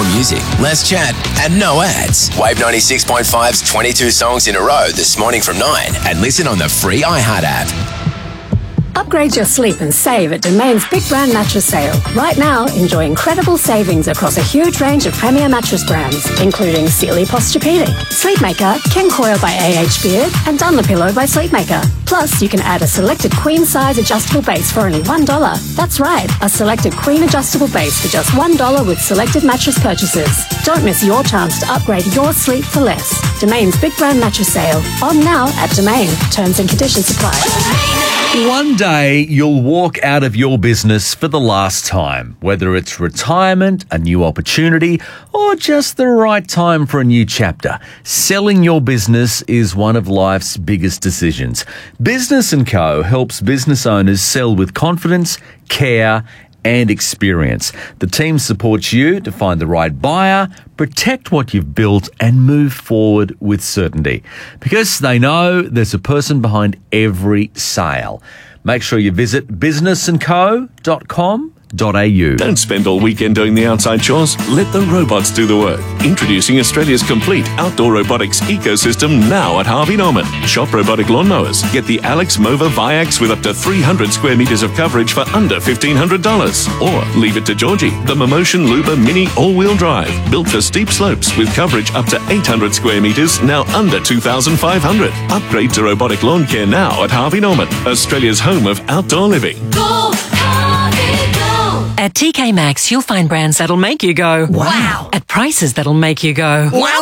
music, less chat, and no ads. Wave 96.5's 22 songs in a row this morning from 9 and listen on the free iHeart app. Upgrade your sleep and save at Domain's Big Brand Mattress Sale. Right now, enjoy incredible savings across a huge range of premier mattress brands, including Sealy Posturepedic, Sleepmaker, King Coil by A.H. Beard, and Dunlopillow by Sleepmaker. Plus, you can add a selected queen-size adjustable base for only $1. That's right, a selected queen adjustable base for just $1 with selected mattress purchases. Don't miss your chance to upgrade your sleep for less. Domain's Big Brand Mattress Sale. On now at Domain. Terms and conditions apply. One day you'll walk out of your business for the last time, whether it's retirement, a new opportunity, or just the right time for a new chapter. Selling your business is one of life's biggest decisions. Business & Co. helps business owners sell with confidence, care, and experience. The team supports you to find the right buyer, protect what you've built, and move forward with certainty. Because they know there's a person behind every sale. Make sure you visit businessandco.com.au. Don't spend all weekend doing the outside chores. Let the robots do the work. Introducing Australia's complete outdoor robotics ecosystem now at Harvey Norman. Shop robotic lawnmowers. Get the Alex Mova Viax with up to 300 square metres of coverage for under $1,500. Or leave it to Georgie, the Momotion Luba Mini all-wheel drive. Built for steep slopes with coverage up to 800 square metres, now under $2,500. Upgrade to robotic lawn care now at Harvey Norman, Australia's home of outdoor living. Go, Harvey, go! At TK Maxx, you'll find brands that'll make you go, wow! At prices that'll make you go, wow!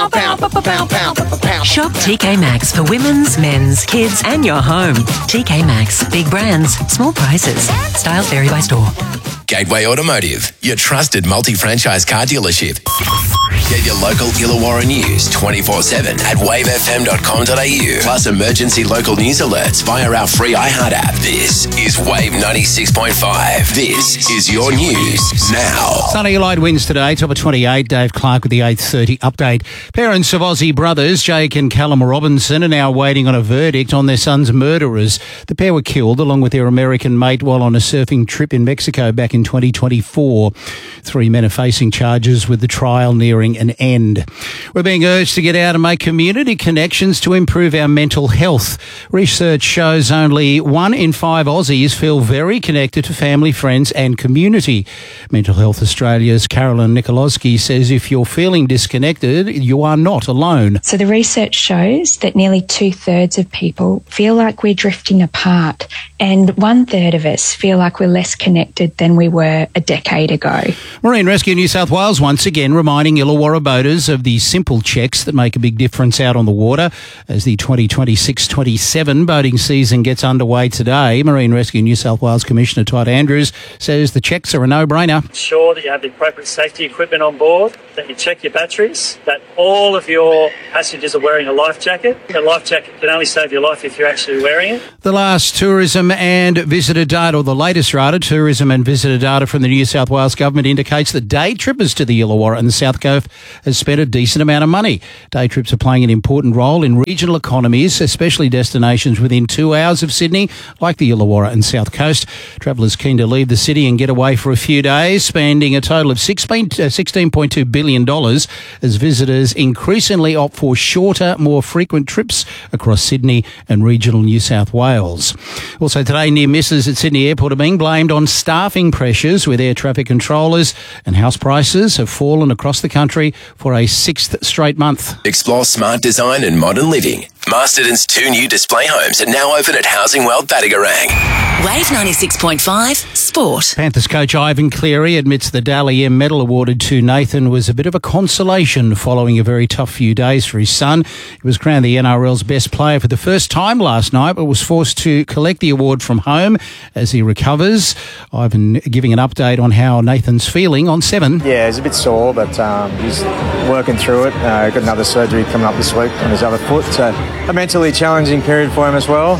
Shop TK Maxx for women's, men's, kids, and your home. TK Maxx. Big brands, small prices. Styles vary by store. Gateway Automotive, your trusted multi-franchise car dealership. Get your local Illawarra news 24/7 at wavefm.com.au. Plus emergency local news alerts via our free iHeart app. This is Wave 96.5. This is your news now. Sunny light winds today, top of 28. Dave Clark with the 8:30 update. Parents of Aussie brothers Jake and Callum Robinson are now waiting on a verdict on their son's murderers. The pair were killed along with their American mate while on a surfing trip in Mexico back in 2024. Three men are facing charges with the trial nearing an end. We're being urged to get out and make community connections to improve our mental health. Research shows only 1 in 5 Aussies feel very connected to family, friends and community. Mental Health Australia's Carolyn Nikolowski says if you're feeling disconnected, you are not alone. So the research shows that nearly 2/3 of people feel like we're drifting apart, and 1/3 of us feel like we're less connected than we were a decade ago. Marine Rescue New South Wales once again reminding Illawarra boaters of the simple checks that make a big difference out on the water as the 2026-27 boating season gets underway today. Marine Rescue New South Wales Commissioner Todd Andrews says the checks are a no-brainer. Ensure that you have the appropriate safety equipment on board, that you check your batteries, that all of your passengers are wearing a life jacket. A life jacket can only save your life if you're actually wearing it. The last tourism and visitor data, or the latest rather, tourism and visitor data from the New South Wales Government indicates that day trippers to the Illawarra and the South Coast has spent a decent amount of money. Day trips are playing an important role in regional economies, especially destinations within 2 hours of Sydney, like the Illawarra and South Coast. Travellers keen to leave the city and get away for a few days, spending a total of $16.2 billion as visitors increasingly opt for shorter, more frequent trips across Sydney and regional New South Wales. Also today, near misses at Sydney Airport are being blamed on staffing pressures, with air traffic controllers and house prices have fallen across the country for a 6th straight month. Explore smart design and modern living. Masterton's 2 new display homes are now open at Housing World Battigarang. Wave 96.5 Sport. Panthers coach Ivan Cleary admits the Dally M medal awarded to Nathan was a bit of a consolation following a very tough few days for his son. He was crowned the NRL's best player for the first time last night, but was forced to collect the award from home as he recovers. Ivan giving an update on how Nathan's feeling on 7. Yeah, he's a bit sore, but he's working through it. Got another surgery coming up this week on his other foot, so a mentally challenging period for him as well.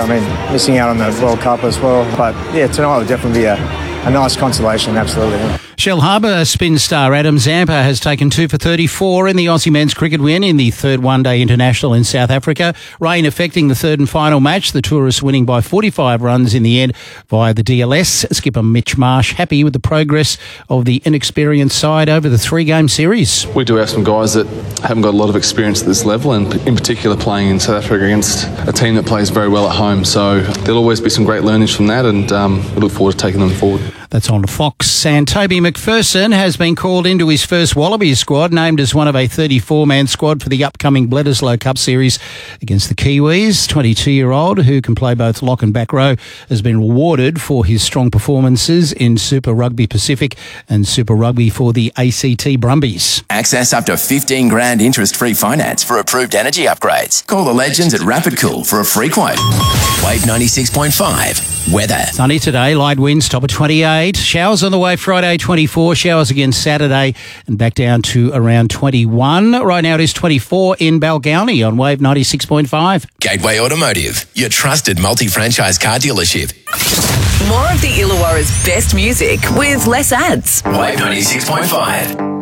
Missing out on the World Cup as well. But yeah, tonight will definitely be a nice consolation, absolutely. Shell Harbour spin star Adam Zampa has taken 2 for 34 in the Aussie men's cricket win in the third one-day international in South Africa. Rain affecting the third and final match. The tourists winning by 45 runs in the end via the DLS. Skipper Mitch Marsh happy with the progress of the inexperienced side over the 3-game series. We do have some guys that haven't got a lot of experience at this level, and in particular playing in South Africa against a team that plays very well at home. So there'll always be some great learnings from that, and we look forward to taking them forward. That's on Fox. And Toby McPherson has been called into his first Wallabies squad, named as one of a 34-man squad for the upcoming Bledisloe Cup series against the Kiwis. 22-year-old, who can play both lock and back row, has been rewarded for his strong performances in Super Rugby Pacific and Super Rugby for the ACT Brumbies. Access up to 15 grand interest-free finance for approved energy upgrades. Call the legends at Rapid Cool for a free quote. Wave 96.5. Weather. Sunny today, light winds, top of 28. Showers on the way Friday, 24. Showers again Saturday and back down to around 21. Right now it is 24 in Balgownie on Wave 96.5. Gateway Automotive, your trusted multi-franchise car dealership. More of the Illawarra's best music with less ads. Wave 96.5.